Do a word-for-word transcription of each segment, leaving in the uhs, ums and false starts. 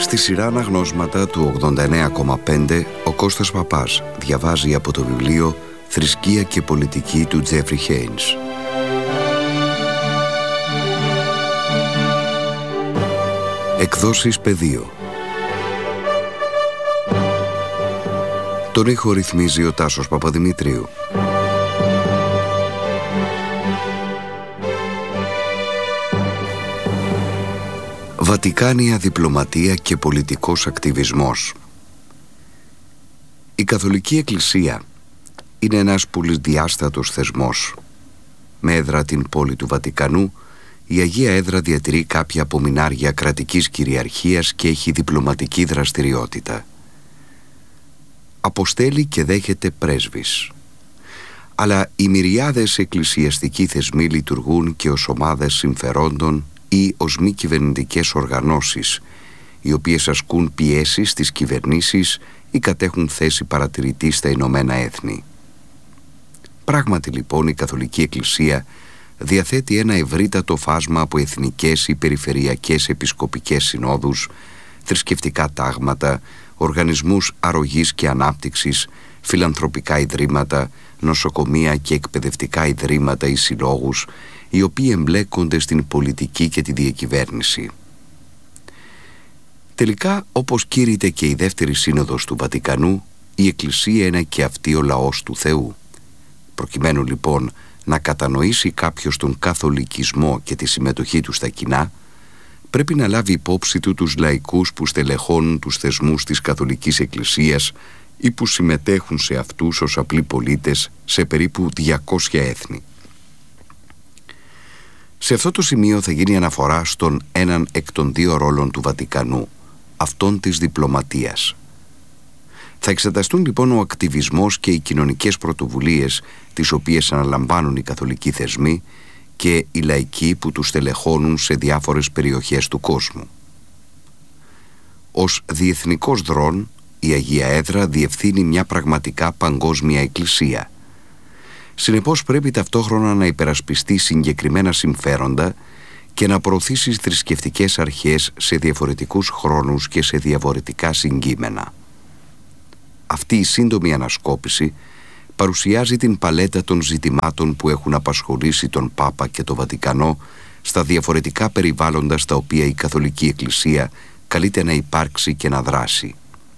Στη σειρά αναγνώσματα του ογδόντα εννέα κόμμα πέντε, ο Κώστας Παπάς διαβάζει από το βιβλίο «Θρησκεία και πολιτική» του Τζέφρι Χέινς. Εκδόσεις Πεδίο. Τον ήχο ρυθμίζει ο Τάσος Παπαδημητρίου. Βατικάνια διπλωματία και πολιτικός ακτιβισμός. Η Καθολική Εκκλησία είναι ένας πολυδιάστατος θεσμός. Με έδρα την πόλη του Βατικανού, η Αγία Έδρα διατηρεί κάποια απομεινάρια κρατικής κυριαρχίας και έχει διπλωματική δραστηριότητα. Αποστέλει και δέχεται πρέσβεις. Αλλά οι μυριάδες εκκλησιαστικοί θεσμοί λειτουργούν και ως ομάδες συμφερόντων ή ως μη κυβερνητικές οργανώσεις, οι οποίες ασκούν πιέσεις στις κυβερνήσεις ή κατέχουν θέση παρατηρητή στα Ηνωμένα Έθνη. Πράγματι λοιπόν η Καθολική Εκκλησία διαθέτει ένα ευρύτατο φάσμα από εθνικές ή περιφερειακές επισκοπικές συνόδους, θρησκευτικά τάγματα, οργανισμούς αρρωγής και ανάπτυξης, φιλανθρωπικά ιδρύματα, νοσοκομεία και εκπαιδευτικά ιδρύματα ή συλλόγους, οι οποίοι εμπλέκονται στην πολιτική και τη διακυβέρνηση. Τελικά, όπως κήρυται και η δεύτερη σύνοδος του Βατικανού, η Εκκλησία είναι και αυτή ο λαός του Θεού. Προκειμένου λοιπόν να κατανοήσει κάποιος τον καθολικισμό και τη συμμετοχή του στα κοινά, πρέπει να λάβει υπόψη του τους λαϊκούς που στελεχώνουν τους θεσμούς της Καθολικής Εκκλησίας ή που συμμετέχουν σε αυτούς ως απλοί πολίτες σε περίπου διακόσια έθνη. Σε αυτό το σημείο θα γίνει αναφορά στον έναν εκ των δύο ρόλων του Βατικανού, αυτόν της διπλωματίας. Θα εξεταστούν λοιπόν ο ακτιβισμός και οι κοινωνικές πρωτοβουλίες τις οποίες αναλαμβάνουν οι καθολικοί θεσμοί και οι λαϊκοί που τους στελεχώνουν σε διάφορες περιοχές του κόσμου. Ως διεθνικός δρόν, η Αγία Έδρα διευθύνει μια πραγματικά παγκόσμια εκκλησία. Συνεπώς πρέπει ταυτόχρονα να υπερασπιστεί συγκεκριμένα συμφέροντα και να προωθήσει θρησκευτικές αρχές σε διαφορετικούς χρόνους και σε διαφορετικά συγκείμενα. Αυτή η σύντομη ανασκόπηση παρουσιάζει την παλέτα των ζητημάτων που έχουν απασχολήσει τον Πάπα και το Βατικανό στα διαφορετικά περιβάλλοντα στα οποία η Καθολική Εκκλησία καλείται να υπάρξει και να δράσει.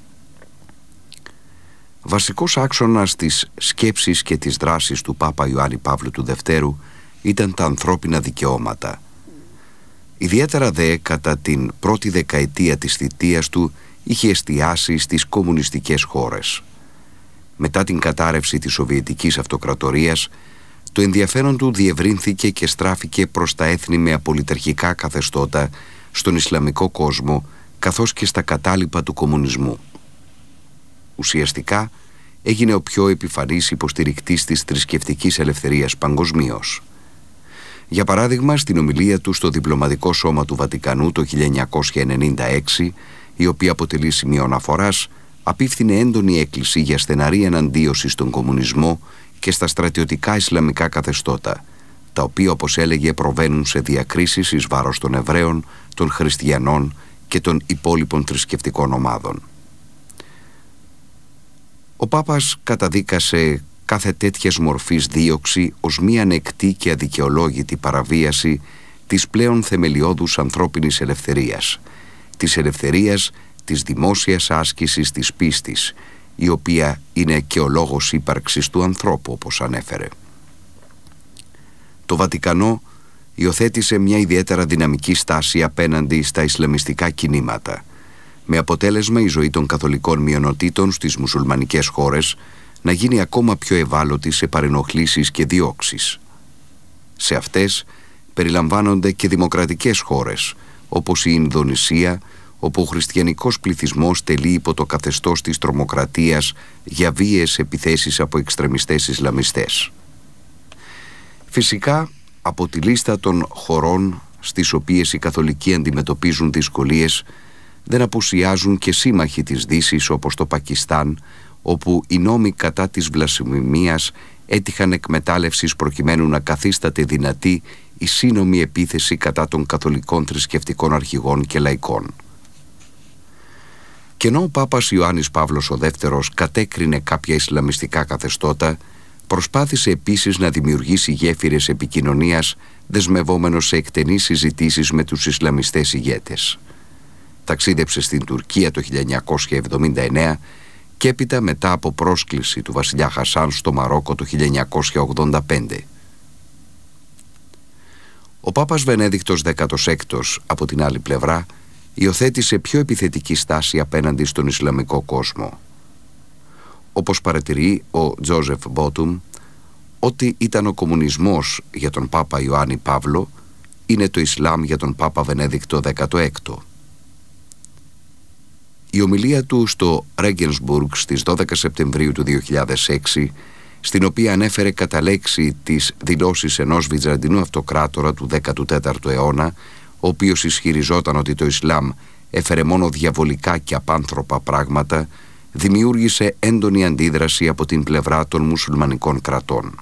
Βασικός άξονας της σκέψης και της δράσης του Πάπα Ιωάννη Παύλου του Δευτέρου ήταν τα ανθρώπινα δικαιώματα. Ιδιαίτερα δε κατά την πρώτη δεκαετία της θητείας του είχε εστιάσει στις κομμουνιστικές χώρες. Μετά την κατάρρευση της Σοβιετικής Αυτοκρατορίας, το ενδιαφέρον του διευρύνθηκε και στράφηκε προς τα έθνη με απολυταρχικά καθεστώτα στον Ισλαμικό κόσμο καθώς και στα κατάλοιπα του κομμουνισμού. Ουσιαστικά έγινε ο πιο επιφανής υποστηρικτής της θρησκευτικής ελευθερίας παγκοσμίως. Για παράδειγμα, στην ομιλία του στο Διπλωματικό Σώμα του Βατικανού το χίλια εννιακόσια ενενήντα έξι, η οποία αποτελεί σημείο αναφοράς, απίφθινε έντονη έκκληση για στεναρή εναντίωση στον κομμουνισμό και στα στρατιωτικά Ισλαμικά καθεστώτα, τα οποία, όπως έλεγε, προβαίνουν σε διακρίσεις εις βάρος των Εβραίων, των Χριστιανών και των υπόλοιπων θρησκευτικών ομάδων. Ο Πάπας καταδίκασε κάθε τέτοιας μορφής δίωξη ως μία ανεκτή και αδικαιολόγητη παραβίαση της πλέον θεμελιώδους ανθρώπινης ελευθερίας, της ελευθερίας της δημόσιας άσκησης της πίστης, η οποία είναι και ο λόγος ύπαρξης του ανθρώπου, όπως ανέφερε. Το Βατικανό υιοθέτησε μια ιδιαίτερα δυναμική στάση απέναντι στα Ισλαμιστικά κινήματα, με αποτέλεσμα η ζωή των καθολικών μειονοτήτων στις μουσουλμανικές χώρες να γίνει ακόμα πιο ευάλωτη σε παρενοχλήσεις και διώξεις. Σε αυτές περιλαμβάνονται και δημοκρατικές χώρες, όπως η Ινδονησία, όπου ο χριστιανικός πληθυσμός τελεί υπό το καθεστώς της τρομοκρατίας για βίαιες επιθέσεις από εξτρεμιστές Ισλαμιστές. Φυσικά, από τη λίστα των χωρών στις οποίες οι καθολικοί αντιμετωπίζουν δυσκολίες, δεν απουσιάζουν και σύμμαχοι της Δύσης όπως το Πακιστάν, όπου οι νόμοι κατά της βλασφημίας έτυχαν εκμετάλλευσης προκειμένου να καθίσταται δυνατή η σύνομη επίθεση κατά των καθολικών θρησκευτικών αρχηγών και λαϊκών. Και ενώ ο Πάπας Ιωάννης Παύλος ο Δεύτερος κατέκρινε κάποια ισλαμιστικά καθεστώτα, προσπάθησε επίσης να δημιουργήσει γέφυρες επικοινωνίας, δεσμευόμενος σε εκτενείς συζητήσεις με τους Ισλαμιστές ηγέτες. Ταξίδεψε στην Τουρκία το χίλια εννιακόσια εβδομήντα εννέα και έπειτα μετά από πρόσκληση του βασιλιά Χασάν στο Μαρόκο το χίλια εννιακόσια ογδόντα πέντε. Ο Πάπας Βενέδικτος δέκατος έκτος, από την άλλη πλευρά, υιοθέτησε πιο επιθετική στάση απέναντι στον Ισλαμικό κόσμο. Όπως παρατηρεί ο Τζόζεφ Μπότουμ, ότι ήταν ο κομμουνισμός για τον Πάπα Ιωάννη Παύλο, είναι το Ισλάμ για τον Πάπα Βενέδικτο δέκατο έκτο. Η ομιλία του στο Ρέγγενσμπουργκ στις δώδεκα Σεπτεμβρίου του δύο χιλιάδες έξι, στην οποία ανέφερε κατά λέξη τις δηλώσεις ενός Βυζαντινού αυτοκράτορα του δέκατου τέταρτου αιώνα, ο οποίος ισχυριζόταν ότι το Ισλάμ έφερε μόνο διαβολικά και απάνθρωπα πράγματα, δημιούργησε έντονη αντίδραση από την πλευρά των μουσουλμανικών κρατών.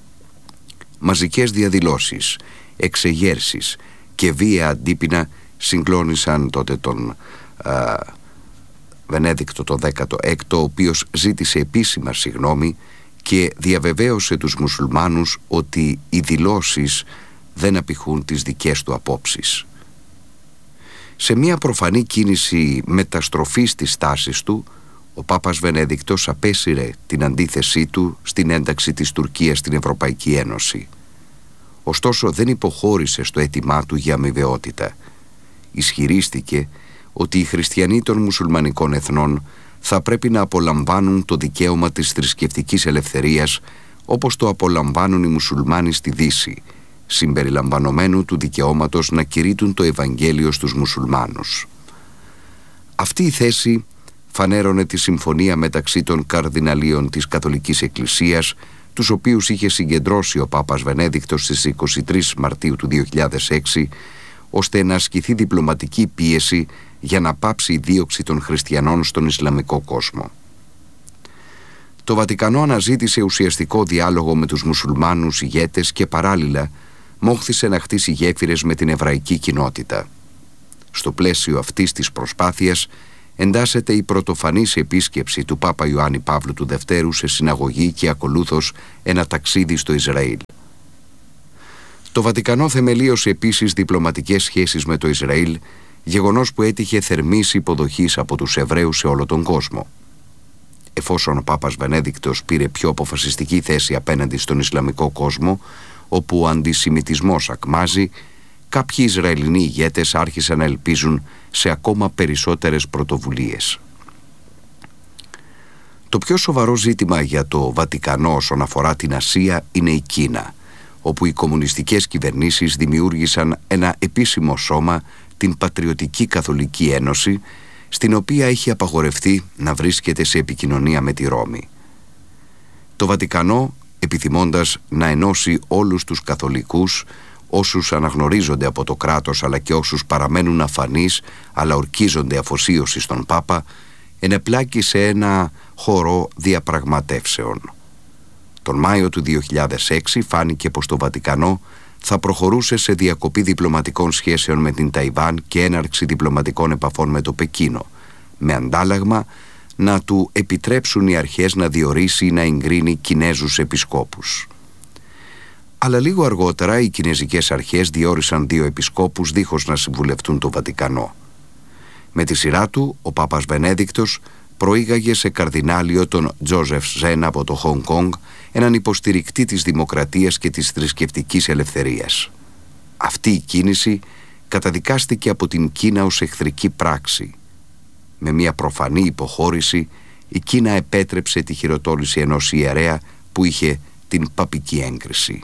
Μαζικές διαδηλώσεις, εξεγέρσεις και βία αντίπεινα συγκλώνησαν τότε τον α, Βενέδικτο το δέκατο έκτο, ο οποίος ζήτησε επίσημα συγγνώμη και διαβεβαίωσε τους μουσουλμάνους ότι οι δηλώσεις δεν απηχούν τις δικές του απόψεις. Σε μια προφανή κίνηση μεταστροφής της τάσης του, ο Πάπας Βενέδικτος απέσυρε την αντίθεσή του στην ένταξη της Τουρκίας στην Ευρωπαϊκή Ένωση. Ωστόσο δεν υποχώρησε στο αίτημά του για αμοιβαιότητα. Ισχυρίστηκε ότι οι χριστιανοί των μουσουλμανικών εθνών θα πρέπει να απολαμβάνουν το δικαίωμα της θρησκευτικής ελευθερίας όπως το απολαμβάνουν οι μουσουλμάνοι στη Δύση, συμπεριλαμβανομένου του δικαιώματος να κηρύττουν το Ευαγγέλιο στους μουσουλμάνους. Αυτή η θέση φανέρωνε τη συμφωνία μεταξύ των καρδιναλίων της Καθολικής Εκκλησίας, τους οποίους είχε συγκεντρώσει ο Πάπας Βενέδικτος στις είκοσι τρεις Μαρτίου του δύο χιλιάδες έξι, ώστε να ασκηθεί διπλωματική πίεση για να πάψει η δίωξη των χριστιανών στον Ισλαμικό κόσμο. Το Βατικανό αναζήτησε ουσιαστικό διάλογο με τους μουσουλμάνους ηγέτες και παράλληλα μόχθησε να χτίσει γέφυρες με την εβραϊκή κοινότητα. Στο πλαίσιο αυτής της προσπάθειας εντάσσεται η πρωτοφανής επίσκεψη του Πάπα Ιωάννη Παύλου του Δευτέρου σε συναγωγή και ακολούθως ένα ταξίδι στο Ισραήλ. Το Βατικανό θεμελίωσε επίσης διπλωματικές σχέσεις με το Ισραήλ, γεγονός που έτυχε θερμής υποδοχής από τους Εβραίους σε όλο τον κόσμο. Εφόσον ο Πάπας Βενέδικτος πήρε πιο αποφασιστική θέση απέναντι στον Ισλαμικό κόσμο, όπου ο αντισημιτισμός ακμάζει, κάποιοι Ισραηλινοί ηγέτες άρχισαν να ελπίζουν σε ακόμα περισσότερες πρωτοβουλίες. Το πιο σοβαρό ζήτημα για το Βατικανό όσον αφορά την Ασία είναι η Κίνα, όπου οι κομμουνιστικές κυβερνήσεις δημιούργησαν ένα επίσημο σώμα, την Πατριωτική Καθολική Ένωση, στην οποία είχε απαγορευτεί να βρίσκεται σε επικοινωνία με τη Ρώμη. Το Βατικανό, επιθυμώντας να ενώσει όλους τους καθολικούς, όσους αναγνωρίζονται από το κράτος αλλά και όσους παραμένουν αφανείς αλλά ορκίζονται αφοσίωση στον Πάπα, ενεπλάκη σε ένα χώρο διαπραγματεύσεων. Τον Μάιο του δύο χιλιάδες έξι φάνηκε πως το Βατικανό θα προχωρούσε σε διακοπή διπλωματικών σχέσεων με την Ταϊβάν και έναρξη διπλωματικών επαφών με το Πεκίνο, με αντάλλαγμα να του επιτρέψουν οι αρχές να διορίσει ή να εγκρίνει Κινέζους επισκόπους. Αλλά λίγο αργότερα οι κινέζικες αρχές διόρισαν δύο επισκόπους δίχως να συμβουλευτούν το Βατικανό. Με τη σειρά του, ο Πάπας Βενέδικτος προήγαγε σε καρδινάλιο τον Τζόζεφ Ζεν από το Χονγκ Κονγκ, έναν υποστηρικτή της δημοκρατίας και της θρησκευτικής ελευθερίας. Αυτή η κίνηση καταδικάστηκε από την Κίνα ως εχθρική πράξη. Με μια προφανή υποχώρηση, η Κίνα επέτρεψε τη χειροτώνηση ενός ιερέα που είχε την παπική έγκριση.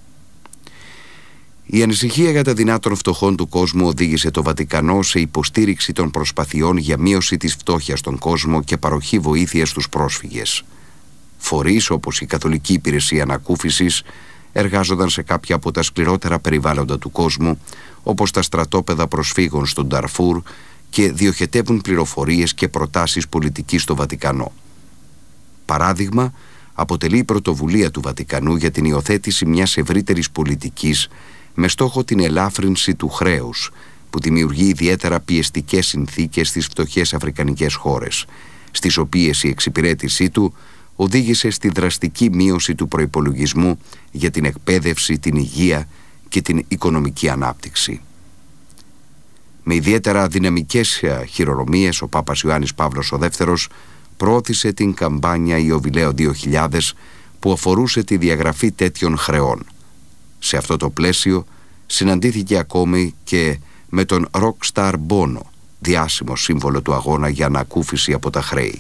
Η ανησυχία για τα δεινά των φτωχών του κόσμου οδήγησε το Βατικανό σε υποστήριξη των προσπαθειών για μείωση της φτώχειας στον κόσμο και παροχή βοήθειας στους πρόσφυγες. Φορείς όπως η Καθολική Υπηρεσία Ανακούφισης εργάζονταν σε κάποια από τα σκληρότερα περιβάλλοντα του κόσμου, όπως τα στρατόπεδα προσφύγων στον Νταρφούρ, και διοχετεύουν πληροφορίες και προτάσεις πολιτικής στο Βατικανό. Παράδειγμα, αποτελεί η πρωτοβουλία του Βατικανού για την υιοθέτηση μιας ευρύτερης πολιτικής με στόχο την ελάφρυνση του χρέους, που δημιουργεί ιδιαίτερα πιεστικές συνθήκες στις φτωχές αφρικανικές χώρες, στις οποίες η εξυπηρέτησή του οδήγησε στη δραστική μείωση του προϋπολογισμού για την εκπαίδευση, την υγεία και την οικονομική ανάπτυξη. Με ιδιαίτερα δυναμικές χειρονομίες, ο Πάπας Ιωάννης Παύλος ο Δεύτερος προώθησε την καμπάνια Ιωβιλέο δύο χιλιάδες που αφορούσε τη διαγραφή τέτοιων χρεών. Σε αυτό το πλαίσιο συναντήθηκε ακόμη και με τον Rockstar Bono, διάσημο σύμβολο του αγώνα για ανακούφιση από τα χρέη.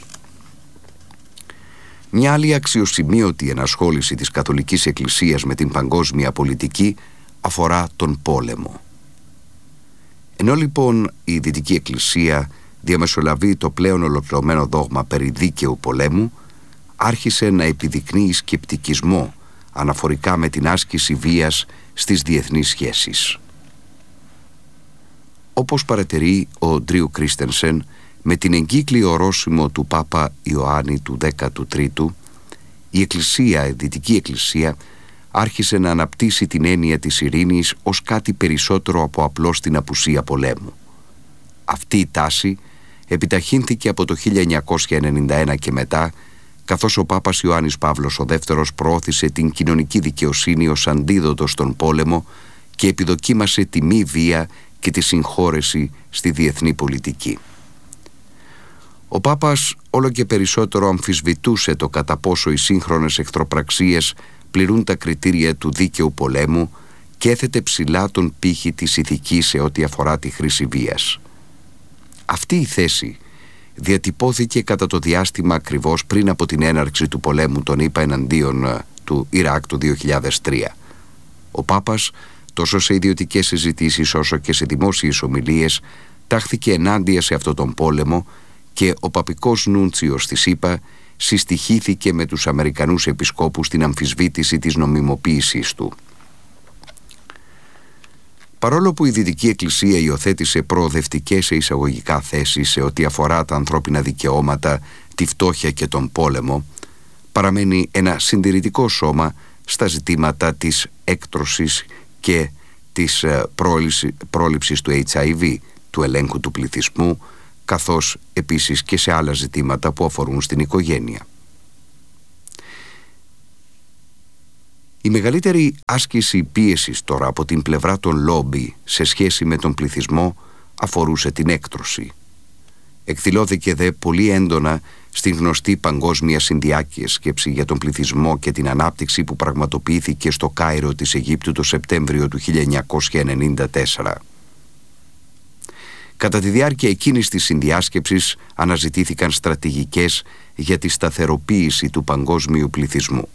Μια άλλη αξιοσημείωτη ενασχόληση της Καθολικής Εκκλησίας με την παγκόσμια πολιτική αφορά τον πόλεμο. Ενώ λοιπόν η Δυτική Εκκλησία διαμεσολαβεί το πλέον ολοκληρωμένο δόγμα περί δίκαιου πολέμου, άρχισε να επιδεικνύει σκεπτικισμό αναφορικά με την άσκηση βίας στις διεθνείς σχέσεις. Όπως παρατηρεί ο Ντρίου Κρίστενσεν με την εγκύκλιο ορόσημο του Πάπα Ιωάννη του δέκατου τρίτου, η Εκκλησία, η Δυτική Εκκλησία, άρχισε να αναπτύσσει την έννοια της ειρήνης ως κάτι περισσότερο από απλώς την απουσία πολέμου. Αυτή η τάση επιταχύνθηκε από το χίλια εννιακόσια ενενήντα ένα και μετά, καθώς ο Πάπας Ιωάννης Παύλος ο Δεύτερος προώθησε την κοινωνική δικαιοσύνη ως αντίδοτο στον πόλεμο και επιδοκίμασε τη μη βία και τη συγχώρεση στη διεθνή πολιτική. Ο Πάπας όλο και περισσότερο αμφισβητούσε το κατά πόσο οι σύγχρονες εχθροπραξίες πληρούν τα κριτήρια του δίκαιου πολέμου και έθετε ψηλά τον πύχη της ηθικής σε ό,τι αφορά τη χρήση βίας. Αυτή η θέση διατυπώθηκε κατά το διάστημα ακριβώς πριν από την έναρξη του πολέμου των ΗΠΑ εναντίον του Ιράκ του δύο χιλιάδες τρία. Ο Πάπας, τόσο σε ιδιωτικές συζητήσεις όσο και σε δημόσιες ομιλίες, τάχθηκε ενάντια σε αυτόν τον πόλεμο και ο παπικός νούντσιος της ΗΠΑ συστοιχήθηκε με τους Αμερικανούς επισκόπους στην αμφισβήτηση της νομιμοποίησής του. Παρόλο που η Δυτική Εκκλησία υιοθέτησε προοδευτικές σε εισαγωγικά θέσεις σε ό,τι αφορά τα ανθρώπινα δικαιώματα, τη φτώχεια και τον πόλεμο, παραμένει ένα συντηρητικό σώμα στα ζητήματα της έκτρωσης και της πρόληψης του έιτς άι βι, του ελέγχου του πληθυσμού, καθώς επίσης και σε άλλα ζητήματα που αφορούν στην οικογένεια. Η μεγαλύτερη άσκηση πίεσης τώρα από την πλευρά των λόμπι σε σχέση με τον πληθυσμό αφορούσε την έκτρωση. Εκδηλώθηκε δε πολύ έντονα στην γνωστή παγκόσμια συνδιάσκεψη για τον πληθυσμό και την ανάπτυξη που πραγματοποιήθηκε στο Κάιρο της Αιγύπτου το Σεπτέμβριο του χίλια εννιακόσια ενενήντα τέσσερα. Κατά τη διάρκεια εκείνης της συνδιάσκεψης αναζητήθηκαν στρατηγικές για τη σταθεροποίηση του παγκόσμιου πληθυσμού.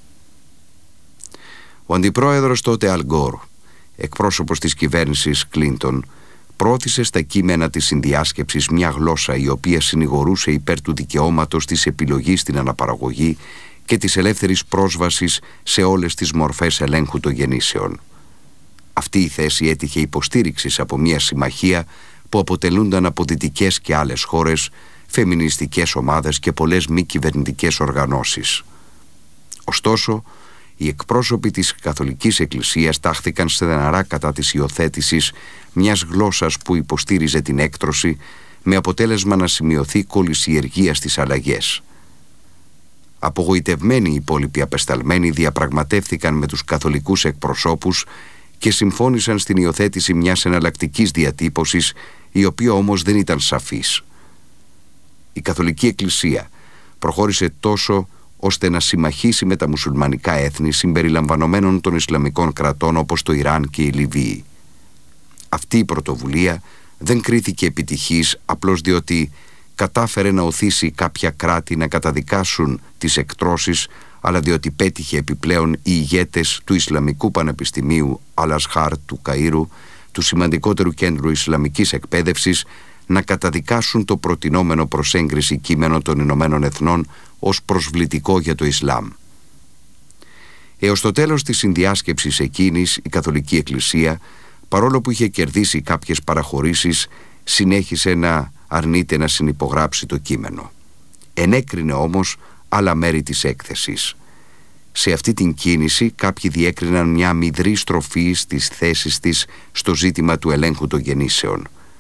Ο αντιπρόεδρος τότε Αλ Γκόρ, εκπρόσωπος της κυβέρνησης Κλίντον, πρόθεσε στα κείμενα της συνδιάσκεψης μια γλώσσα η οποία συνηγορούσε υπέρ του δικαιώματος της επιλογής στην αναπαραγωγή και της ελεύθερης πρόσβασης σε όλες τις μορφές ελέγχου των γεννήσεων. Αυτή η θέση έτυχε υποστήριξης από μια συμμαχία που αποτελούνταν από δυτικές και άλλες χώρες, φεμινιστικές ομάδες και πολλές μη κυβερνητικές οργανώσεις. Ωστόσο, οι εκπρόσωποι της Καθολικής Εκκλησίας τάχθηκαν στεναρά κατά της υιοθέτησης μιας γλώσσας που υποστήριζε την έκτρωση, με αποτέλεσμα να σημειωθεί κολυσιεργία στις αλλαγές. Απογοητευμένοι οι υπόλοιποι απεσταλμένοι διαπραγματεύθηκαν με τους καθολικούς εκπροσώπους και συμφώνησαν στην υιοθέτηση μιας εναλλακτικής διατύπωσης, η οποία όμως δεν ήταν σαφής. Η Καθολική Εκκλησία προχώρησε τόσο ώστε να συμμαχίσει με τα μουσουλμανικά έθνη συμπεριλαμβανομένων των Ισλαμικών κρατών όπως το Ιράν και η Λιβύη. Αυτή η πρωτοβουλία δεν κρίθηκε επιτυχής απλώς διότι κατάφερε να οθήσει κάποια κράτη να καταδικάσουν τις εκτρώσεις, αλλά διότι πέτυχε επιπλέον οι ηγέτες του Ισλαμικού Πανεπιστημίου Αλ-Ασχάρ του Καΐρου, του σημαντικότερου κέντρου Ισλαμικής εκπαίδευσης, να καταδικάσουν το προτινόμενο προς έγκριση κείμενο των Ηνωμένων Εθνών ως προσβλητικό για το Ισλάμ. Έως το τέλος της συνδιάσκεψης εκείνης, η Καθολική Εκκλησία, παρόλο που είχε κερδίσει κάποιες παραχωρήσεις, συνέχισε να αρνείται να συνυπογράψει το κείμενο. Ενέκρινε όμως άλλα μέρη της έκθεσης. Σε αυτή την κίνηση κάποιοι διέκριναν μια αμυδρή στροφή στις θέσεις της στο ζήτημα του ελέγχου των γεννήσεων.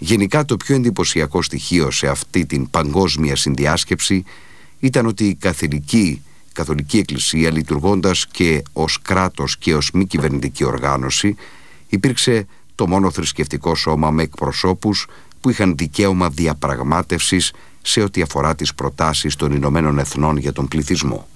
Γενικά το πιο εντυπωσιακό στοιχείο σε αυτή την παγκόσμια συνδιάσκεψη ήταν ότι η καθολική, καθολική εκκλησία, λειτουργώντας και ως κράτος και ως μη κυβερνητική οργάνωση, υπήρξε το μόνο θρησκευτικό σώμα με εκπροσώπους που είχαν δικαίωμα διαπραγμάτευσης σε ό,τι αφορά τις προτάσεις των Ηνωμένων Εθνών για τον πληθυσμό.